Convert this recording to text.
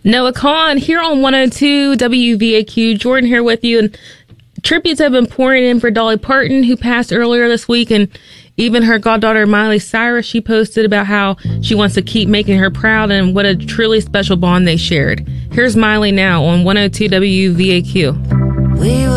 Noah Kahan here on 102 WVAQ. Jordan here with you. And tributes have been pouring in for Dolly Parton, who passed earlier this week. And even her goddaughter, Miley Cyrus, she posted about how she wants to keep making her proud and what a truly special bond they shared. Here's Miley now on 102 WVAQ.